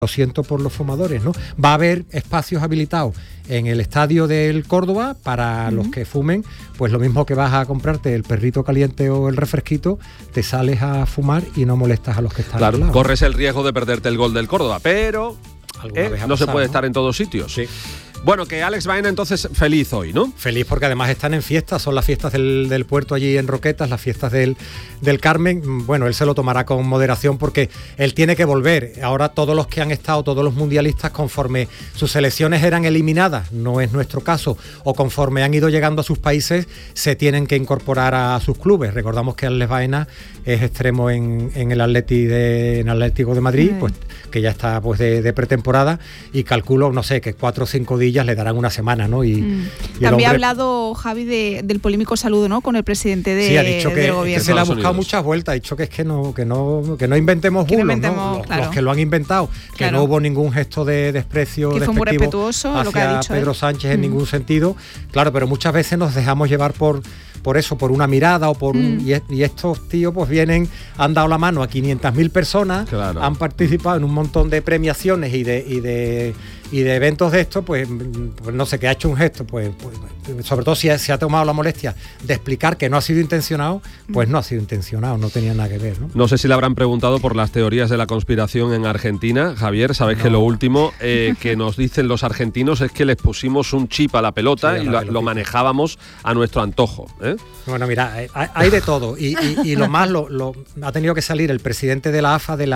Lo siento por los fumadores, ¿no? Va a haber espacios habilitados en el estadio del Córdoba para los que fumen, pues lo mismo que vas a comprarte el perrito caliente o el refresquito, te sales a fumar y no molestas a los que están Claro, al lado. corres el riesgo de perderte el gol del Córdoba, pero no se puede estar en todos sitios. Sí. Bueno, que Alex Baena entonces feliz hoy, ¿no? Feliz porque además están en fiestas, son las fiestas del puerto allí en Roquetas, las fiestas del Carmen. Bueno, él se lo tomará con moderación porque él tiene que volver. Ahora todos los que han estado, todos los mundialistas, conforme sus selecciones eran eliminadas, no es nuestro caso, o conforme han ido llegando a sus países, se tienen que incorporar a sus clubes. Recordamos que Alex Baena es extremo en el Atlético de Madrid, pues que ya está pues de pretemporada, y calculo, no sé, que 4 o 5 días le darán una semana, ¿no? Y también ha hablado Javi del polémico saludo, ¿no? Con el presidente del gobierno. Sí, ha dicho que se le ha buscado muchas vueltas, ha dicho que es que no inventemos bulos, ¿no? Claro. Los que lo han inventado, que no hubo ningún gesto de desprecio, que fue muy respetuoso hacia lo que ha dicho Pedro Sánchez en ningún sentido. Claro, pero muchas veces nos dejamos llevar por eso, por una mirada o por y estos tíos pues han dado la mano a 500.000 personas, claro. Han participado en un montón de premiaciones y de eventos de estos, pues no sé, que ha hecho un gesto, pues sobre todo si se ha tomado la molestia de explicar que no ha sido intencionado, pues no ha sido intencionado, no tenía nada que ver, ¿no? No sé si le habrán preguntado por las teorías de la conspiración en Argentina, Javier, sabes que lo último que nos dicen los argentinos es que les pusimos un chip a la pelota y lo manejábamos a nuestro antojo, ¿eh? Bueno, mira, hay de todo y lo más ha tenido que salir el presidente de la AFA, de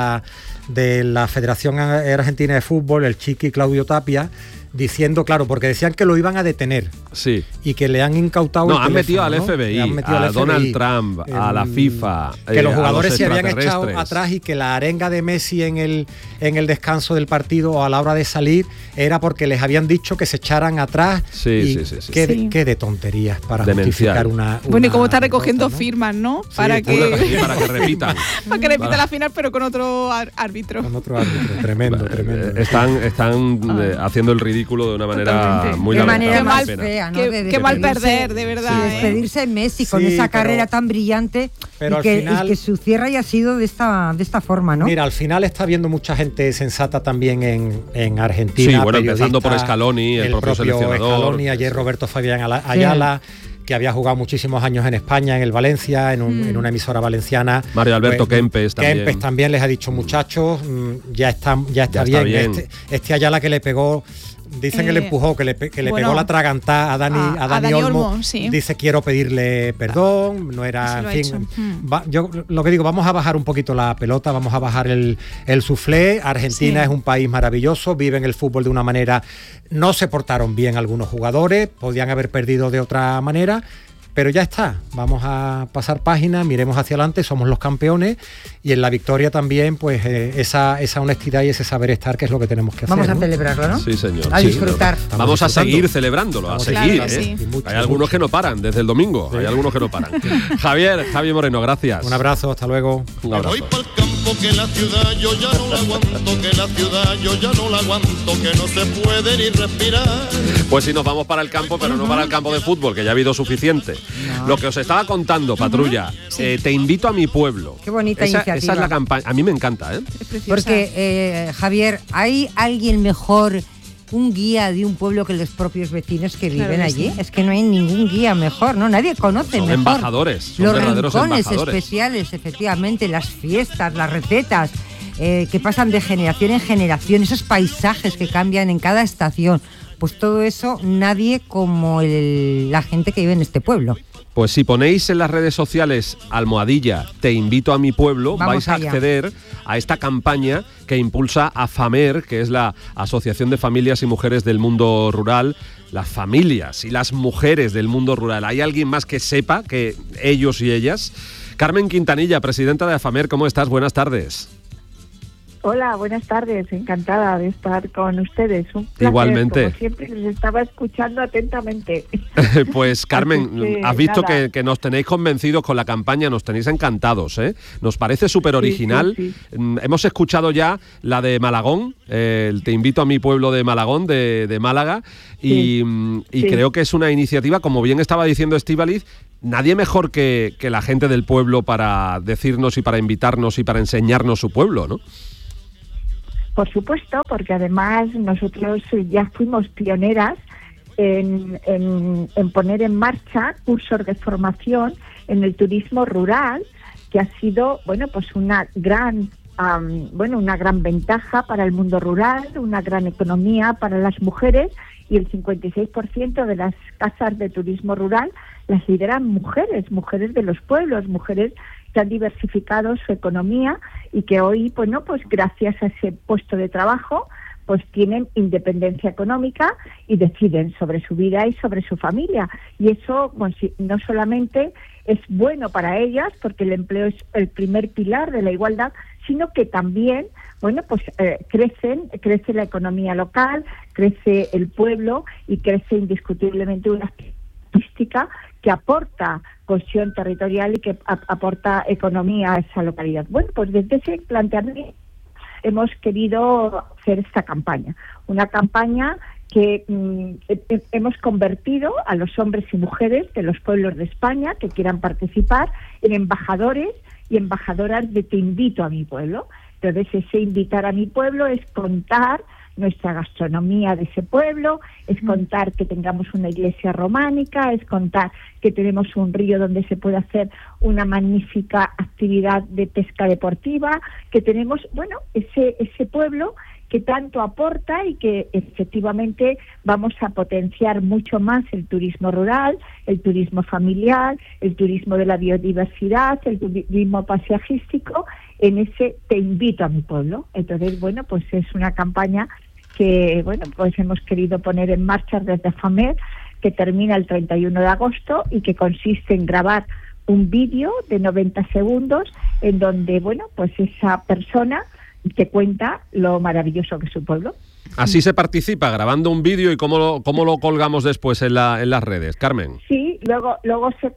la Federación Argentina de Fútbol, el Chiqui Claudio Tapia, diciendo, claro, porque decían que lo iban a detener. Sí. Y que le han incautado han metido al FBI, a Donald Trump, a la FIFA. Que los jugadores se habían echado atrás y que la arenga de Messi en el descanso del partido o a la hora de salir era porque les habían dicho que se echaran atrás. Sí. Qué de tonterías para justificar una bueno, y cómo está recogiendo firmas, ¿no? Sí, para que repitan. Para que repita la final, pero con otro árbitro. Tremendo. Están haciendo el ridículo de una manera muy lamentable. Qué mal fea, ¿no? Qué mal perder, de verdad. Sí, despedirse de Messi con esa carrera tan brillante, pero y que su cierre haya sido de esta forma, ¿no? Mira, al final está habiendo mucha gente sensata también en Argentina. Sí, bueno, empezando por Scaloni, el propio seleccionador. Scaloni, ayer Roberto Fabián Ayala. Que había jugado muchísimos años en España, en el Valencia, en una emisora valenciana. Mario Alberto Kempes también. Kempes también les ha dicho, muchachos, ya está bien. Este Ayala que le pegó, dicen que le empujó, que le pegó la tragantada a Dani Olmo. Sí. Dice, quiero pedirle perdón, no era, en fin. Yo lo que digo, vamos a bajar un poquito la pelota, vamos a bajar el suflé. Argentina es un país maravilloso, viven el fútbol de una manera. No se portaron bien algunos jugadores, podían haber perdido de otra manera, pero ya está, vamos a pasar página, miremos hacia adelante, somos los campeones y en la victoria también pues esa honestidad y ese saber estar, que es lo que tenemos que hacer. Vamos a celebrarlo, ¿no? Sí, señor. A disfrutar. Vamos a seguir celebrándolo, a seguir. Claro, sí. Hay algunos que no paran, desde el domingo, hay algunos que no paran. Javier Moreno, gracias. Un abrazo, hasta luego. Un abrazo. Que la ciudad yo ya no la aguanto, que la ciudad yo ya no la aguanto, que no se puede ni respirar. Pues sí, nos vamos para el campo, pero no para el campo de fútbol, que ya ha habido suficiente. No. Lo que os estaba contando, Patrulla, te invito a mi pueblo. Qué bonita iniciativa. Esa es la campaña, a mí me encanta, ¿eh? Porque, Javier, ¿hay alguien mejor, un guía de un pueblo que los propios vecinos que viven allí? Sí. Es que no hay ningún guía mejor, ¿no? Nadie conoce son mejor. Embajadores, los rincones especiales, efectivamente, las fiestas, las recetas, que pasan de generación en generación, esos paisajes que cambian en cada estación. Pues todo eso, nadie como la gente que vive en este pueblo. Pues si ponéis en las redes sociales @ te invito a mi pueblo, vais a acceder a esta campaña que impulsa AFAMER, que es la Asociación de Familias y Mujeres del Mundo Rural. Las familias y las mujeres del mundo rural. ¿Hay alguien más que sepa que ellos y ellas? Carmen Quintanilla, presidenta de AFAMER, ¿cómo estás? Buenas tardes. Hola, buenas tardes, encantada de estar con ustedes. Un placer, igualmente. Como siempre, les estaba escuchando atentamente. Pues Carmen, has visto que nos tenéis convencidos con la campaña, nos tenéis encantados, ¿eh? Nos parece súper original. Sí. Hemos escuchado ya la de Malagón, Te invito a mi pueblo de Malagón, de Málaga, y creo que es una iniciativa, como bien estaba diciendo Estíbaliz, nadie mejor que la gente del pueblo para decirnos y para invitarnos y para enseñarnos su pueblo, ¿no? Por supuesto, porque además nosotros ya fuimos pioneras en poner en marcha cursos de formación en el turismo rural, que ha sido, bueno, pues una gran ventaja para el mundo rural, una gran economía para las mujeres, y el 56% de las casas de turismo rural las lideran mujeres de los pueblos, mujeres que han diversificado su economía y que hoy, bueno, pues gracias a ese puesto de trabajo, pues tienen independencia económica y deciden sobre su vida y sobre su familia. Y eso, pues, no solamente es bueno para ellas, porque el empleo es el primer pilar de la igualdad, sino que también, bueno, pues crece la economía local, crece el pueblo y crece indiscutiblemente una turística que aporta cohesión territorial y que aporta economía a esa localidad. Bueno, pues desde ese planteamiento hemos querido hacer esta campaña, una campaña que hemos convertido a los hombres y mujeres de los pueblos de España que quieran participar en embajadores y embajadoras de Te invito a mi pueblo. Entonces, ese invitar a mi pueblo es contar nuestra gastronomía de ese pueblo, es contar que tengamos una iglesia románica, es contar que tenemos un río donde se puede hacer una magnífica actividad de pesca deportiva, que tenemos, bueno, ese pueblo que tanto aporta y que efectivamente vamos a potenciar mucho más el turismo rural, el turismo familiar, el turismo de la biodiversidad, el turismo paisajístico, en ese Te invito a mi pueblo. Entonces, bueno, pues es una campaña que, bueno, pues hemos querido poner en marcha desde FAMER, que termina el 31 de agosto y que consiste en grabar un vídeo de 90 segundos en donde, bueno, pues esa persona te cuenta lo maravilloso que es su pueblo. Así se participa, grabando un vídeo, y cómo lo colgamos después en las redes, Carmen. Sí, luego se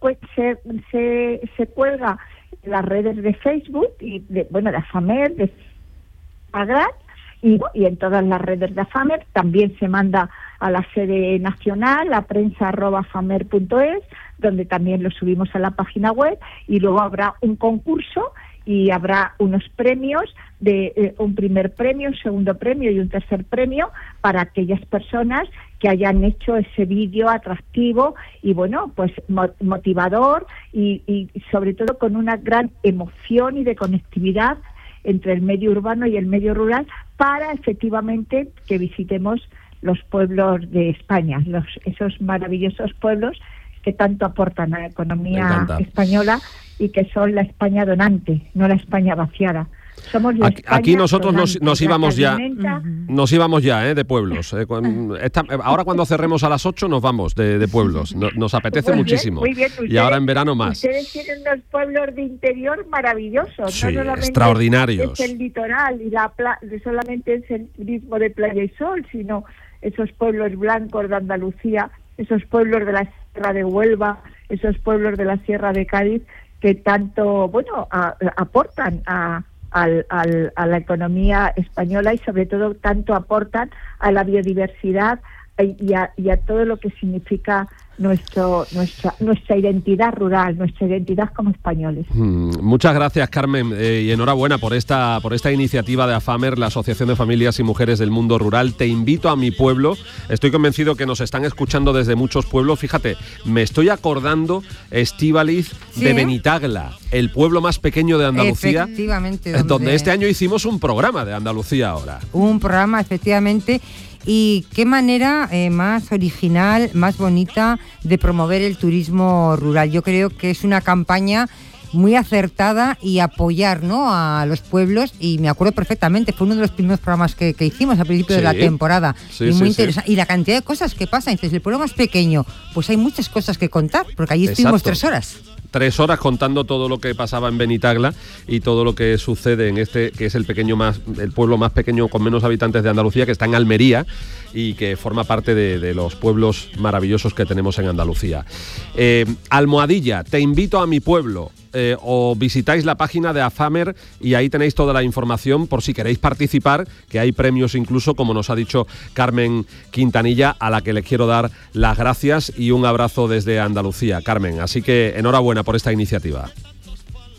cuelga en las redes de Facebook y de FAMER, de Agrat, y en todas las redes de FAMER. También se manda a la sede nacional, a prensa@famer.es, donde también lo subimos a la página web, y luego habrá un concurso y habrá unos premios, de un primer premio, un segundo premio y un tercer premio para aquellas personas que hayan hecho ese vídeo atractivo y, bueno, pues motivador y sobre todo con una gran emoción y de conectividad entre el medio urbano y el medio rural, para efectivamente que visitemos los pueblos de España, esos maravillosos pueblos que tanto aportan a la economía española y que son la España donante, no la España vaciada. Somos la España aquí nosotros donante, nos íbamos ya de pueblos. Ahora cuando cerremos a las 8 nos vamos de pueblos. Nos apetece muchísimo. Muy bien. Y ahora en verano más. Ustedes tienen unos pueblos de interior maravillosos. Sí, no extraordinarios. Es el litoral y solamente es el turismo de playa y sol, sino esos pueblos blancos de Andalucía, esos pueblos de la Sierra de Huelva, esos pueblos de la Sierra de Cádiz, que tanto, bueno, aportan a la economía española y sobre todo tanto aportan a la biodiversidad y a todo lo que significa nuestra identidad rural, nuestra identidad como españoles. Muchas gracias, Carmen, y enhorabuena por esta iniciativa de AFAMER, la Asociación de Familias y Mujeres del Mundo Rural. Te invito a mi pueblo. Estoy convencido que nos están escuchando desde muchos pueblos. Fíjate, me estoy acordando, Estíbaliz, de Benitagla, el pueblo más pequeño de Andalucía. Efectivamente. Donde este año hicimos un programa de Andalucía ahora. Un programa, efectivamente. Y qué manera más original, más bonita de promover el turismo rural. Yo creo que es una campaña muy acertada y apoyar, ¿no?, a los pueblos, y me acuerdo perfectamente, fue uno de los primeros programas que hicimos al principio de la temporada, y muy interesante. Y la cantidad de cosas que pasan, dices, el pueblo más pequeño, pues hay muchas cosas que contar, porque allí estuvimos 3 horas. 3 horas contando todo lo que pasaba en Benitagla y todo lo que sucede en este, que es el pueblo más pequeño con menos habitantes de Andalucía, que está en Almería y que forma parte de los pueblos maravillosos que tenemos en Andalucía. Almohadilla, te invito a mi pueblo. O visitáis la página de AFAMER y ahí tenéis toda la información por si queréis participar, que hay premios incluso, como nos ha dicho Carmen Quintanilla, a la que les quiero dar las gracias y un abrazo desde Andalucía, Carmen. Así que enhorabuena por esta iniciativa.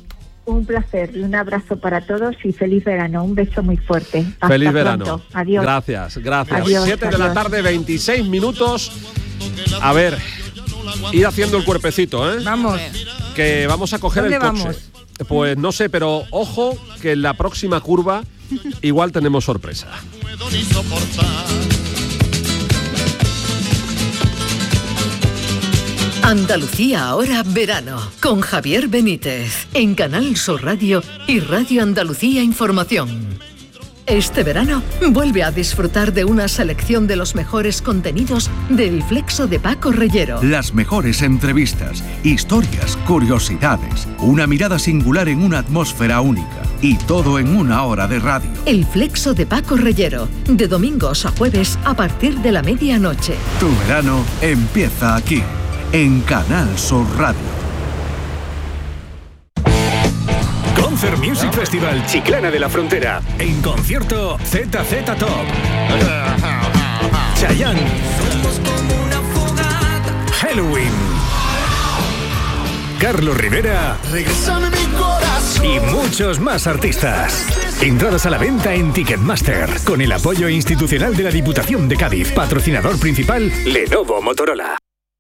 Un placer y un abrazo para todos y feliz verano. Un beso muy fuerte. Hasta feliz pronto. Verano. Adiós. Gracias. Adiós, 7 de la tarde, 26 minutos. A ver, ir haciendo el cuerpecito, ¿eh? Vamos. Que vamos a coger el coche. Vamos? Pues no sé, pero ojo que en la próxima curva igual tenemos sorpresa. No puedo ni soportar. Andalucía ahora verano, con Javier Benítez, en Canal Sur Radio y Radio Andalucía Información. Este verano vuelve a disfrutar de una selección de los mejores contenidos del Flexo de Paco Reyero. Las mejores entrevistas, historias, curiosidades, una mirada singular en una atmósfera única y todo en una hora de radio. El Flexo de Paco Reyero, de domingos a jueves a partir de la medianoche. Tu verano empieza aquí, en Canal Sur Radio. Concert Music Festival Chiclana de la Frontera. En concierto ZZ Top, Chayanne, Halloween, Carlos Rivera y muchos más artistas. Entradas a la venta en Ticketmaster, con el apoyo institucional de la Diputación de Cádiz. Patrocinador principal, Lenovo Motorola.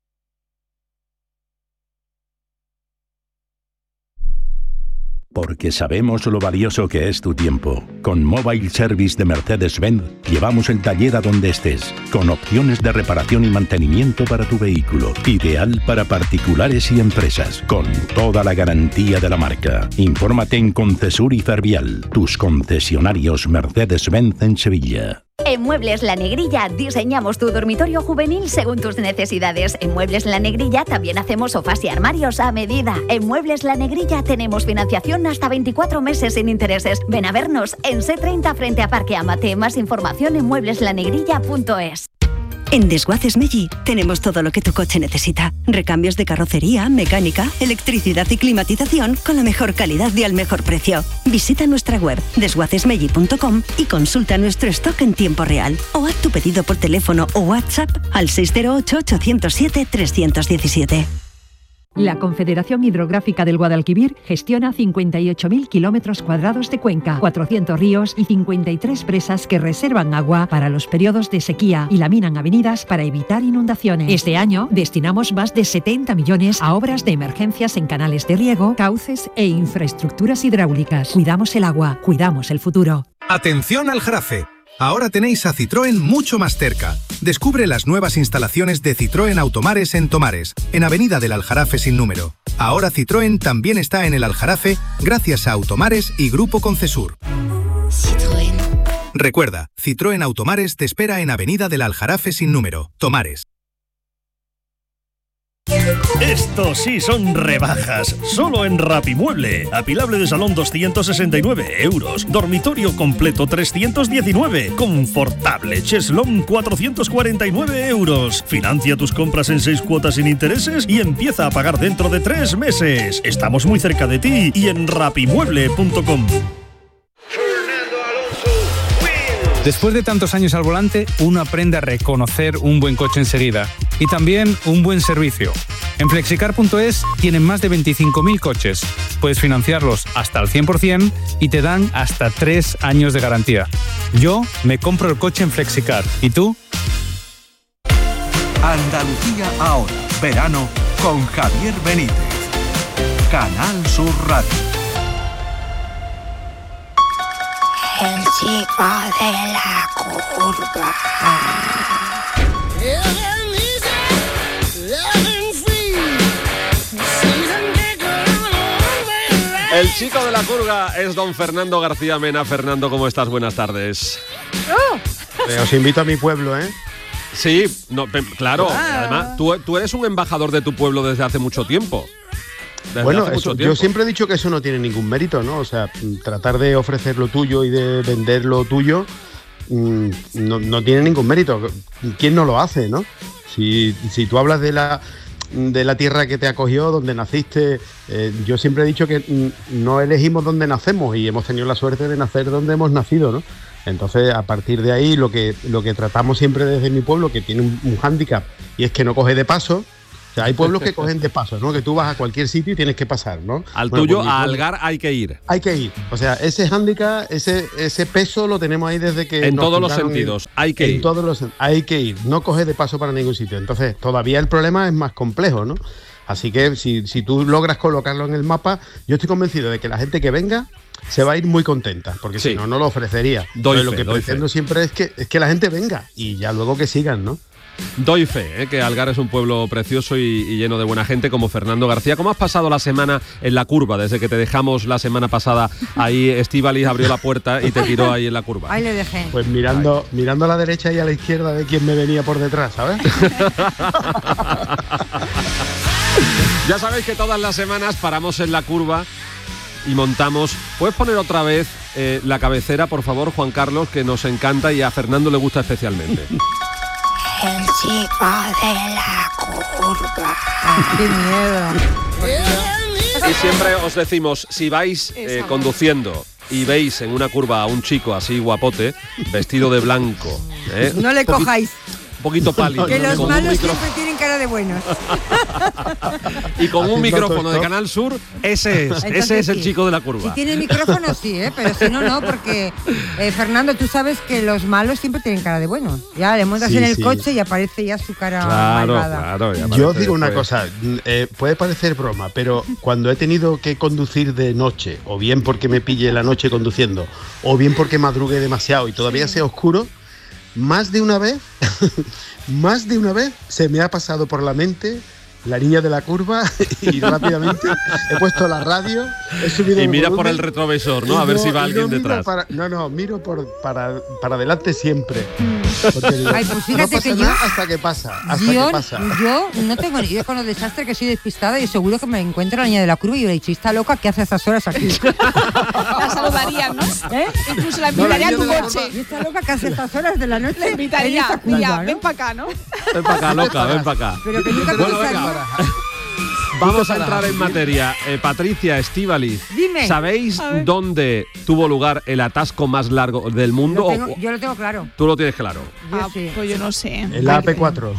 Porque sabemos lo valioso que es tu tiempo. Con Mobile Service de Mercedes-Benz llevamos el taller a donde estés, con opciones de reparación y mantenimiento para tu vehículo. Ideal para particulares y empresas, con toda la garantía de la marca. Infórmate en Concesur y Fervial, tus concesionarios Mercedes-Benz en Sevilla. En Muebles La Negrilla diseñamos tu dormitorio juvenil según tus necesidades. En Muebles La Negrilla también hacemos sofás y armarios a medida. En Muebles La Negrilla tenemos financiación hasta 24 meses sin intereses. Ven a vernos en C30 frente a Parque Amate. Más información en muebleslanegrilla.es. En Desguaces Meggi tenemos todo lo que tu coche necesita. Recambios de carrocería, mecánica, electricidad y climatización con la mejor calidad y al mejor precio. Visita nuestra web desguacesmeggi.com y consulta nuestro stock en tiempo real. O haz tu pedido por teléfono o WhatsApp al 608-807-317. La Confederación Hidrográfica del Guadalquivir gestiona 58.000 kilómetros cuadrados de cuenca, 400 ríos y 53 presas que reservan agua para los periodos de sequía y laminan avenidas para evitar inundaciones. Este año destinamos más de 70 millones a obras de emergencias en canales de riego, cauces e infraestructuras hidráulicas. Cuidamos el agua, cuidamos el futuro. Atención al Jarafe. Ahora tenéis a Citroën mucho más cerca. Descubre las nuevas instalaciones de Citroën Automares en Tomares, en Avenida del Aljarafe sin número. Ahora Citroën también está en el Aljarafe gracias a Automares y Grupo Concesur. Citroën. Recuerda, Citroën Automares te espera en Avenida del Aljarafe sin número, Tomares. Estos sí son rebajas, solo en Rapimueble. Apilable de salón 269 euros, dormitorio completo 319, confortable cheslón 449 euros. Financia tus compras en 6 cuotas sin intereses y empieza a pagar dentro de 3 meses. Estamos muy cerca de ti y en rapimueble.com. Después de tantos años al volante, uno aprende a reconocer un buen coche enseguida y también un buen servicio. En Flexicar.es tienen más de 25.000 coches. Puedes financiarlos hasta al 100% y te dan hasta 3 años de garantía. Yo me compro el coche en Flexicar. ¿Y tú? Andalucía ahora, verano, con Javier Benítez. Canal Sur Radio. El chico de la curva. El chico de la curva es don Fernando García Mena. Fernando, ¿cómo estás? Buenas tardes. Os invito a mi pueblo, ¿eh? Sí, no, claro. Además, tú eres un embajador de tu pueblo desde hace mucho tipo. Bueno, yo siempre he dicho que eso no tiene ningún mérito, ¿no? O sea, tratar de ofrecer lo tuyo y de vender lo tuyo no tiene ningún mérito. ¿Quién no lo hace, no? Si tú hablas de la tierra que te acogió, donde naciste, yo siempre he dicho que no elegimos dónde nacemos y hemos tenido la suerte de nacer donde hemos nacido, ¿no? Entonces, a partir de ahí, lo que tratamos siempre desde mi pueblo, que tiene un hándicap, y es que no coge de paso. O sea, hay pueblos que cogen de paso, ¿no? Que tú vas a cualquier sitio y tienes que pasar, ¿no? Al tuyo, a Algar hay que ir. Hay que ir. O sea, ese hándicap, ese peso lo tenemos ahí desde que... En todos los sentidos, hay que ir. Hay que ir. No coges de paso para ningún sitio. Entonces, todavía el problema es más complejo, ¿no? Así que si tú logras colocarlo en el mapa, yo estoy convencido de que la gente que venga se va a ir muy contenta, porque si no, no lo ofrecería. Lo que pretendo siempre es que la gente venga y ya luego que sigan, ¿no? Doy fe, que Algar es un pueblo precioso y lleno de buena gente, como Fernando García. ¿Cómo has pasado la semana en la curva? Desde que te dejamos la semana pasada, ahí Estíbaliz abrió la puerta y te tiró ahí en la curva. Ahí le dejé. Pues mirando a la derecha y a la izquierda de quién me venía por detrás, ¿sabes? Ya sabéis que todas las semanas paramos en la curva y montamos. ¿Puedes poner otra vez la cabecera, por favor, Juan Carlos, que nos encanta y a Fernando le gusta especialmente? El chico de la curva. ¡Qué miedo! Y siempre os decimos, si vais conduciendo y veis en una curva a un chico así guapote, vestido de blanco, no le cojáis. Un poquito pálido. Que los malos siempre tienen cara de buenos. Y con un micrófono de Canal Sur, ese es el chico de la curva. Si tiene micrófono sí, pero si no, no, porque Fernando, tú sabes que los malos siempre tienen cara de buenos. Ya le montas en el coche y aparece ya su cara malvada. Claro, yo os digo una cosa, puede parecer broma, pero cuando he tenido que conducir de noche, o bien porque me pille la noche conduciendo, o bien porque madrugué demasiado y todavía sea oscuro, más de una vez se me ha pasado por la mente la niña de la curva y rápidamente he puesto la radio, he subido y mira por el retrovisor, ¿no? A ver si va alguien detrás. Miro para adelante siempre. Ay, pues fíjate no pasa que nada hasta que pasa. Yo no tengo ni idea con los desastres, que soy despistada y seguro que me encuentro la niña de la curva y yo le he dicho, está loca, ¿qué hace a estas horas aquí? La saludarían, ¿no? Incluso la invitaría a tu coche. ¿Y está loca, qué hace a estas horas de la noche? La invitaría, curva, ven para acá, ¿no? Ven para acá, loca, ven para acá. Pero que nunca Vamos a entrar en materia. Patricia, Estíbaliz, dime. ¿Sabéis dónde tuvo lugar el atasco más largo del mundo? Yo lo tengo claro. ¿Tú lo tienes claro? Sí. Pues yo no sé. En la AP4.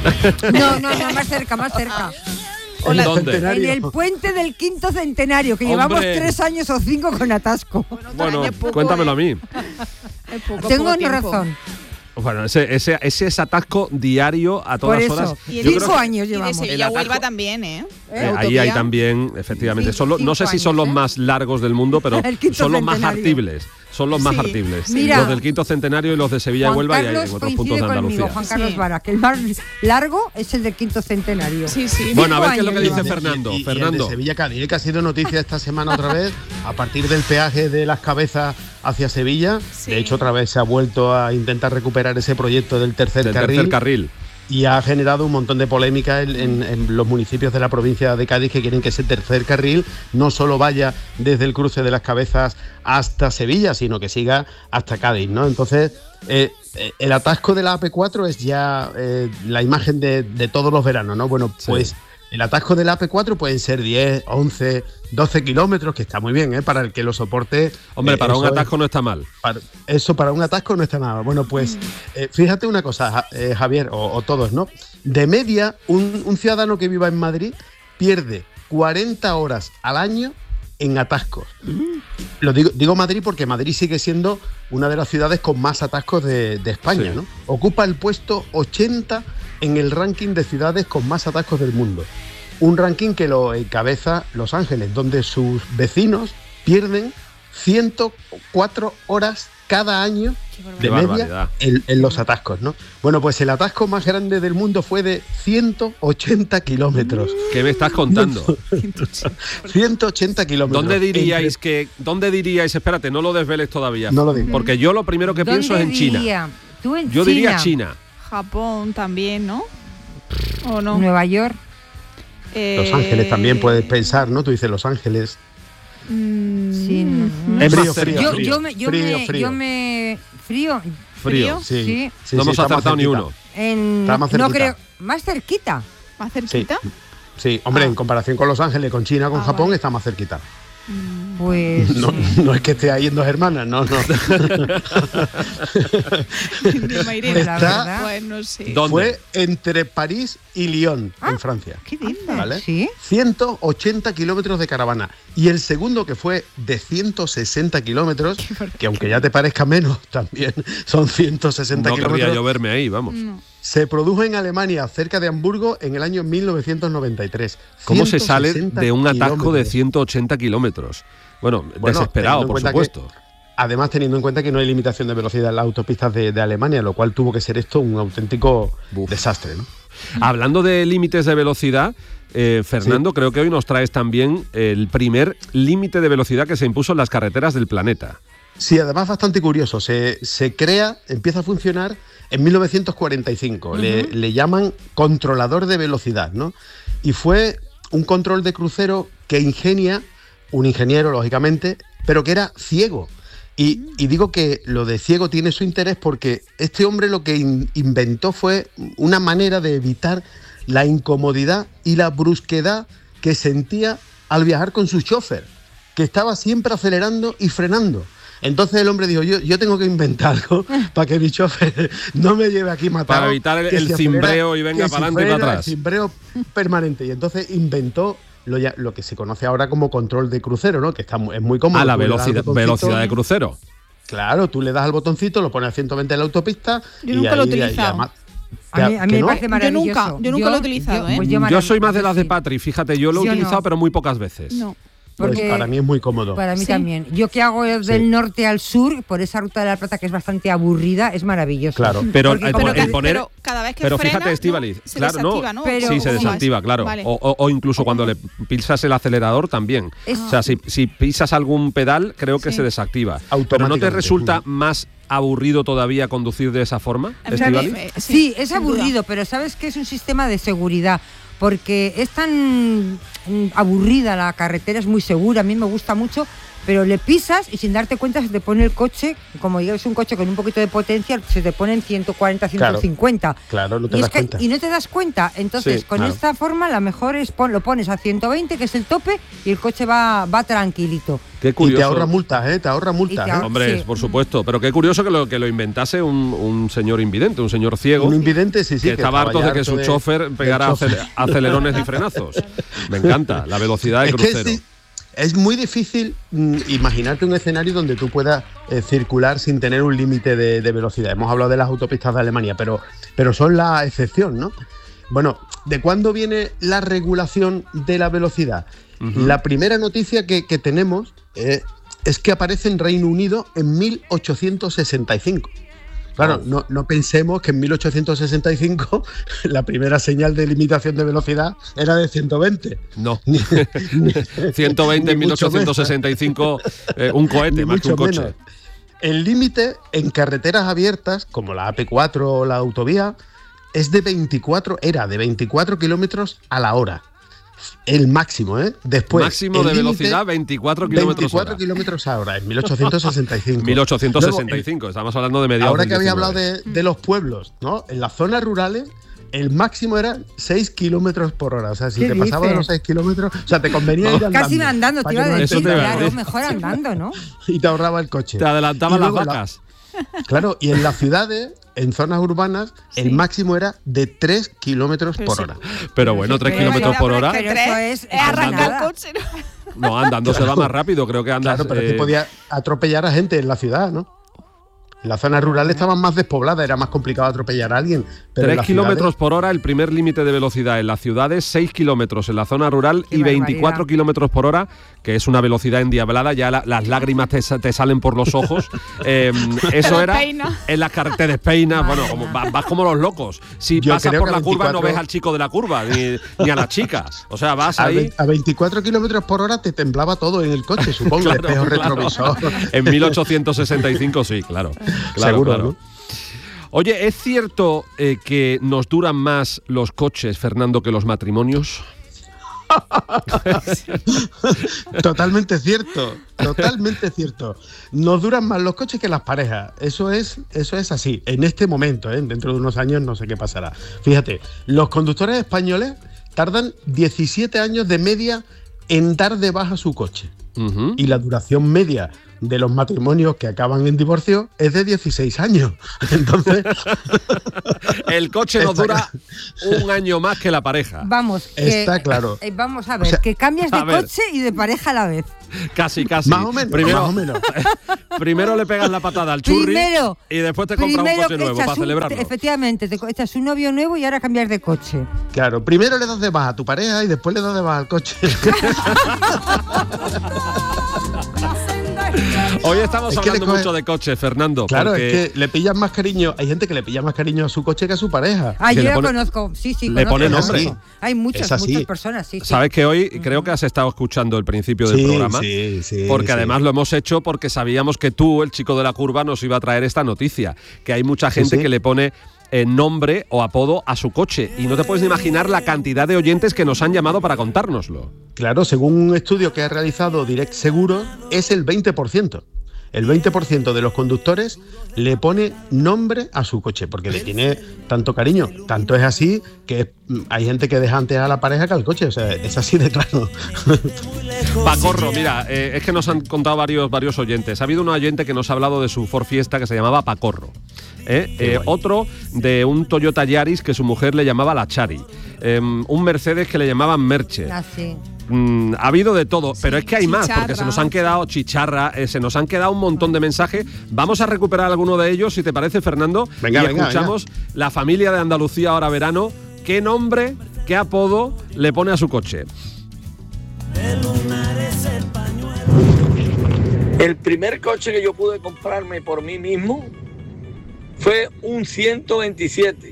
No, más cerca. ¿En dónde? En el puente del 5º centenario, que llevamos 3 años o 5 con atasco. Bueno, cuéntamelo a mí. Tengo una razón. Bueno, ese es atasco diario a todas horas. Y 5 años llevamos. Y de Sevilla a Huelva también, ahí hay también, efectivamente. No sé si son los más largos del mundo, pero son los más hartibles. Son los más hartibles. Mira, los del 5º centenario y los de Sevilla y Huelva y hay en otros puntos de Andalucía. Juan Carlos Vara, que el más largo es el del 5º centenario. Sí. Bueno, a ver qué es lo que dice Fernando. Y el de Sevilla Cádiz, que ha sido noticia esta semana otra vez, a partir del peaje de Las Cabezas hacia Sevilla. De hecho, otra vez se ha vuelto a intentar recuperar ese proyecto del tercer carril. Y ha generado un montón de polémica en los municipios de la provincia de Cádiz, que quieren que ese tercer carril no solo vaya desde el cruce de Las Cabezas hasta Sevilla, sino que siga hasta Cádiz, ¿no? Entonces, el atasco de la AP4 es ya la imagen de todos los veranos, ¿no? Bueno, pues el atasco de la AP4 pueden ser 10, 11, 12 kilómetros, que está muy bien, para el que lo soporte. Hombre, para un atasco no está mal. Para un atasco no está nada. Bueno, pues fíjate una cosa, Javier, o todos, ¿no? De media, un ciudadano que viva en Madrid pierde 40 horas al año en atascos. Lo digo Madrid porque Madrid sigue siendo una de las ciudades con más atascos de España, ¿no? Ocupa el puesto 80 en el ranking de ciudades con más atascos del mundo. Un ranking que lo encabeza Los Ángeles, donde sus vecinos pierden 104 horas cada año de media en los atascos, ¿no? Bueno, pues el atasco más grande del mundo fue de 180 kilómetros. ¿Qué me estás contando? 180 kilómetros. ¿Dónde diríais, espérate, no lo desveles todavía? No lo digo. Porque yo lo primero que pienso es en China. ¿Tú en Yo diría China. Japón también, ¿no? ¿O no? Nueva York. Los Ángeles también puedes pensar, ¿no? Tú dices Los Ángeles. Sí, Frío. Sí. No hemos acertado ni uno. No creo. ¿Más cerquita? ¿Más cerquita? Sí, hombre, en comparación con Los Ángeles, con China, con Japón, está más cerquita. Pues... No es que esté ahí en Dos Hermanas, no. Pues no sé. Fue entre París y Lyon, en Francia. ¿Qué dices? ¿Vale? ¿Sí? 180 kilómetros de caravana. Y el segundo, que fue de 160 kilómetros, que aunque ya te parezca menos, también son 160 kilómetros. No querría yo verme ahí, vamos. No. Se produjo en Alemania, cerca de Hamburgo, en el año 1993. ¿Cómo se sale de un atasco de 180 kilómetros? Bueno, desesperado, por supuesto. Además, teniendo en cuenta que no hay limitación de velocidad en las autopistas de Alemania, lo cual tuvo que ser esto un auténtico desastre, ¿no? Hablando de límites de velocidad, Fernando, creo que hoy nos traes también el primer límite de velocidad que se impuso en las carreteras del planeta. Sí, además bastante curioso. Se crea, empieza a funcionar en 1945. Le llaman controlador de velocidad, ¿no? Y fue un control de crucero que ingenia un ingeniero, lógicamente, pero que era ciego. Y digo que lo de ciego tiene su interés porque este hombre lo que inventó fue una manera de evitar la incomodidad y la brusquedad que sentía al viajar con su chofer, que estaba siempre acelerando y frenando. Entonces el hombre dijo, yo tengo que inventar algo para que mi chofer no me lleve aquí matado. Para evitar el cimbreo y venga para adelante y para atrás. El cimbreo permanente. Y entonces inventó lo que se conoce ahora como control de crucero, ¿no? Que es muy cómodo. A la velocidad de crucero. Claro, tú le das al botoncito, lo pones a 120 en la autopista. Yo nunca lo he utilizado. A mí me parece maravilloso. Yo nunca lo he utilizado, ¿eh? Yo soy más de las de Patri, fíjate, yo lo he utilizado, pero muy pocas veces. No. Pues para mí es muy cómodo. Para mí también. Yo que hago del norte al sur, por esa ruta de la Plata que es bastante aburrida, es maravilloso. Pero cada vez que pero frena, fíjate, Estíbaliz, ¿no? Se desactiva, ¿no? Sí, se desactiva, claro. Vale. O incluso cuando le pisas el acelerador también. O sea, si pisas algún pedal, creo que se desactiva. Pero ¿no te resulta más aburrido todavía conducir de esa forma, Estíbaliz? Sí, es aburrido, pero sabes que es un sistema de seguridad. Porque es tan aburrida la carretera, es muy segura, a mí me gusta mucho, pero le pisas y sin darte cuenta se te pone el coche, como es un coche con un poquito de potencia, se te pone en 140, 150. Claro, no te das cuenta. Y no te das cuenta, entonces con esta forma la mejor es lo pones a 120, que es el tope, y el coche va tranquilito. Qué curioso. Y te ahorra multas, te ahorra multas. Hombre, por supuesto, pero qué curioso que lo inventase un señor invidente, un señor ciego. Un invidente, sí. Que estaba harto de que su chofer pegara acelerones y frenazos. Me encanta, la velocidad de crucero. Es muy difícil imaginarte un escenario donde tú puedas circular sin tener un límite de velocidad. Hemos hablado de las autopistas de Alemania, pero son la excepción, ¿no? Bueno, ¿de cuándo viene la regulación de la velocidad? La primera noticia que tenemos es que aparece en Reino Unido en 1865. Claro, no pensemos que en 1865 la primera señal de limitación de velocidad era de 120. No. 120 en 1865, un cohete más que un coche. Menos. El límite en carreteras abiertas, como la AP4 o la autovía, era de 24 kilómetros a la hora. El máximo, Después. Máximo de velocidad 24 kilómetros hora. 24 kilómetros a hora, en 1865. 1865, luego, estamos hablando de mediados. Ahora que había hablado de los pueblos, ¿no? En las zonas rurales, el máximo era 6 kilómetros por hora. O sea, si te pasabas de los 6 kilómetros, o sea, te convenía ir andando. Casi andando, te iba a decir, claro, mejor andando, ¿no? Y te ahorraba el coche. Te adelantaban las vacas. Claro, y en las ciudades, en zonas urbanas, el máximo era de 3 kilómetros por hora. Pero bueno, 3 kilómetros por hora. Pero eso es arrancar el coche. No, andando se va más rápido, creo que andas. Claro, pero es que podía atropellar a gente en la ciudad, ¿no? En las zonas rurales estaban más despobladas, era más complicado atropellar a alguien. Pero 3 kilómetros por hora, el primer límite de velocidad en las ciudades, 6 kilómetros en la zona rural y 24 kilómetros por hora, que es una velocidad endiablada, ya las lágrimas te salen por los ojos. Eso era en las carreteras, te despeinas, bueno, vas como los locos. Si pasas por la curva no ves al chico de la curva, ni a la chica. O sea, vas ahí. A 24 kilómetros por hora te temblaba todo en el coche, supongo, el espejo retrovisor. En 1865 sí, claro. Seguro, claro. ¿no? Oye, ¿es cierto que nos duran más los coches, Fernando, que los matrimonios? Totalmente cierto. Nos duran más los coches que las parejas. Eso es así. En este momento, dentro de unos años no sé qué pasará. Fíjate, los conductores españoles tardan 17 años de media en dar de baja su coche. y la duración media de los matrimonios que acaban en divorcio es de 16 años. Entonces... el coche nos dura un año más que la pareja. Vamos, está claro. Vamos a ver, o sea, que cambias de coche y de pareja a la vez. Casi. Más o menos. Primero le pegas la patada al churri y después te compras un coche nuevo para celebrarlo. Efectivamente, te echas un novio nuevo y ahora cambias de coche. Claro, primero le das de baja a tu pareja y después le das de baja al coche. Hoy estamos hablando mucho de coches, Fernando. Claro, porque... es que le pillan más cariño. Hay gente que le pilla más cariño a su coche que a su pareja. Yo la conozco. Sí, le pone nombre. Hay muchas personas, sí. Sabes que hoy creo que has estado escuchando el principio del programa. Sí, porque además lo hemos hecho porque sabíamos que tú, el chico de la curva, nos iba a traer esta noticia. Que hay mucha gente que le pone nombre o apodo a su coche. Y no te puedes ni imaginar la cantidad de oyentes que nos han llamado para contárnoslo. Claro, según un estudio que ha realizado Direct Seguro, es el 20%. El 20% de los conductores le pone nombre a su coche porque le tiene tanto cariño. Tanto es así que hay gente que deja antes a la pareja que al coche. O sea, es así de claro. Pacorro, mira, es que nos han contado varios oyentes. Ha habido un oyente que nos ha hablado de su Ford Fiesta que se llamaba Pacorro. Otro de un Toyota Yaris que su mujer le llamaba la Chari. Un Mercedes que le llamaban Merche. Así. Ha habido de todo, pero es que hay más, porque se nos han quedado se nos han quedado un montón de mensajes. Vamos a recuperar alguno de ellos, si te parece, Fernando. Venga, escuchamos la familia de Andalucía ahora verano. ¿Qué nombre, qué apodo le pone a su coche? El primer coche que yo pude comprarme por mí mismo fue un 127.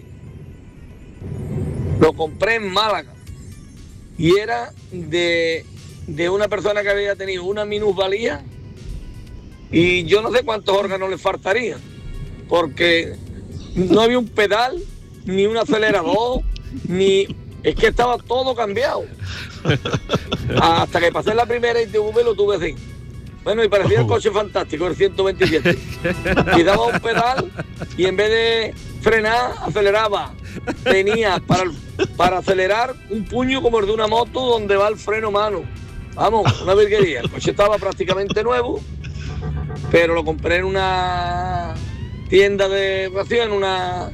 Lo compré en Málaga. Y era de una persona que había tenido una minusvalía y yo no sé cuántos órganos le faltarían, porque no había un pedal, ni un acelerador, es que estaba todo cambiado. Hasta que pasé la primera ITV lo tuve así. Bueno, y parecía el coche fantástico, el 127. Y daba un pedal y en vez de frenar, aceleraba. Tenía para acelerar un puño como el de una moto donde va el freno mano. Vamos, una virguería. El coche estaba prácticamente nuevo, pero lo compré en una tienda de ración, en una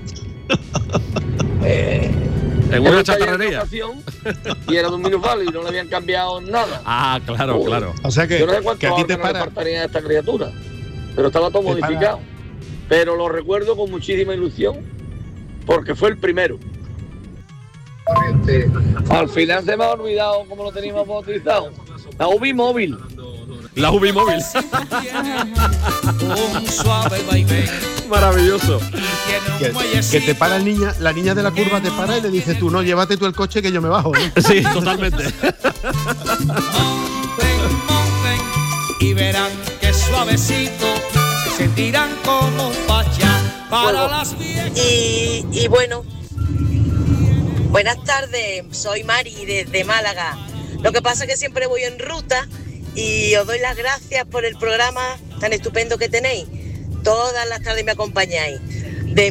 chatarrería. Y era de un minusválido y no le habían cambiado nada. Ah, claro. O sea que, yo no sé cuántos órganos le faltaría a esta criatura, pero estaba todo modificado. Pero lo recuerdo con muchísima ilusión, porque fue el primero. Al final se me ha olvidado cómo lo teníamos bautizado. La UBI móvil. La UBI móvil. Maravilloso. Que te para la niña de la curva te para y le dice tú, no, llévate tú el coche que yo me bajo, ¿no? Sí, totalmente. Y verán que suavecito se sentirán como un pachá para las viejas. Y bueno, buenas tardes, soy Mari desde Málaga. Lo que pasa es que siempre voy en ruta y os doy las gracias por el programa tan estupendo que tenéis. Todas las tardes me acompañáis. De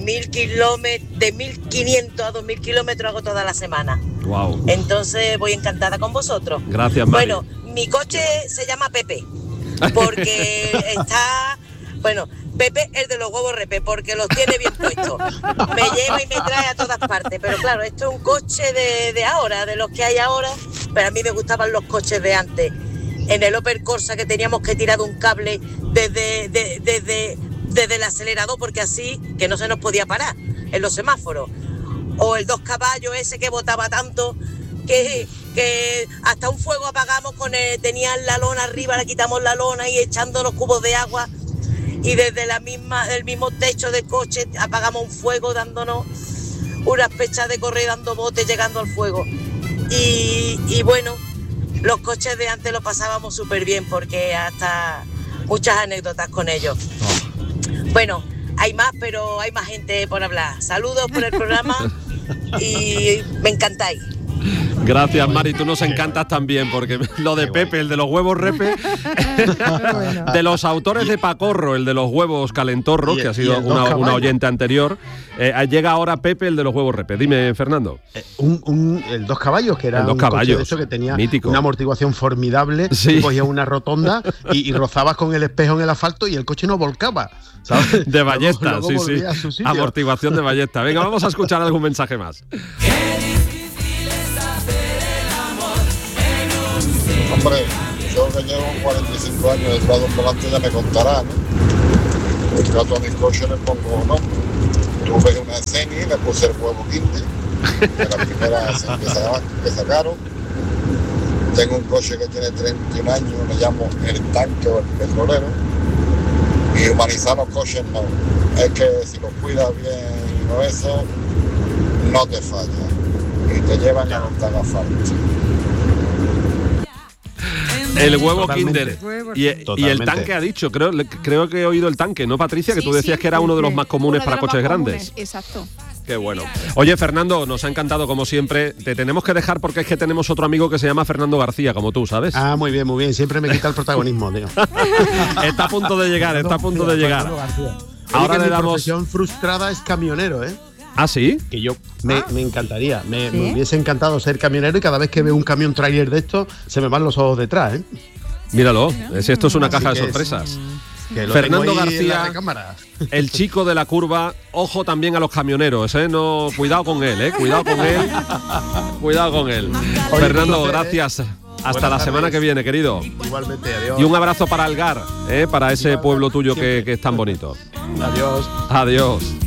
1.500 a 2.000 kilómetros hago toda la semana. Wow. Entonces voy encantada con vosotros. Gracias, Mari. Bueno, mi coche se llama Pepe, porque está... Bueno, Pepe el de los huevos repe, porque los tiene bien puestos. Me lleva y me trae a todas partes. Pero claro, esto es un coche de ahora, de los que hay ahora. Pero a mí me gustaban los coches de antes. En el Opel Corsa que teníamos que tirar un cable desde el acelerador, porque así que no se nos podía parar en los semáforos. O el 2 caballos ese que botaba tanto que hasta un fuego apagamos tenían la lona arriba, le quitamos la lona y echando los cubos de agua. Y desde el mismo techo del coche apagamos un fuego dándonos unas pechas de correr, dando botes, llegando al fuego. Y bueno, los coches de antes lo pasábamos súper bien porque hasta muchas anécdotas con ellos. Bueno, hay más, pero hay más gente por hablar. Saludos por el programa y me encantáis. Gracias, Mari, tú nos encantas también, porque lo de Pepe, el de los huevos repe, de los autores de Pacorro, el de los huevos calentorros, que ha sido una oyente anterior, llega ahora Pepe, el de los huevos repe. Dime, Fernando. El Dos Caballos, que era el Dos Caballos, de eso que tenía mítico. Una amortiguación formidable, cogía una rotonda y rozabas con el espejo en el asfalto y el coche no volcaba, ¿sabes? De ballesta, sí. Amortiguación de ballesta. Venga, vamos a escuchar algún mensaje más. Hombre, yo que llevo 45 años detrás de un volante ya me contará, ¿no? El trato a mis coches le pongo nombre. Tuve una Zeni y le puse el huevo Kinder, que la primera que sacaron. Tengo un coche que tiene 31 años, le llamo el tanque o el petrolero. Y humanizar los coches no. Es que si los cuidas bien y no eso, no te falla. Y te llevan a donde te haga falta. El huevo Kinder y el tanque ha dicho, creo que he oído el tanque, ¿no, Patricia? Que tú decías que era uno de los más comunes para coches grandes. Exacto. Qué bueno. Oye, Fernando, nos ha encantado como siempre. Te tenemos que dejar porque es que tenemos otro amigo que se llama Fernando García, como tú, ¿sabes? Ah, muy bien. Siempre me quita el protagonismo, tío. Está a punto de llegar. Ahora le damos... Mi profesión frustrada es camionero, ¿eh? ¿Ah, sí? Que yo me encantaría, me hubiese encantado ser camionero y cada vez que veo un camión trailer de esto se me van los ojos detrás, ¿eh? Míralo, esto es una caja de sorpresas. Fernando García, el chico de la curva, ojo también a los camioneros, ¿eh? No, cuidado con él, ¿eh? Cuidado con él. Oye, Fernando, gracias. Hasta la semana que viene, querido. Igualmente, adiós. Y un abrazo para Algar, para ese pueblo tuyo que es tan bonito. Adiós. Adiós.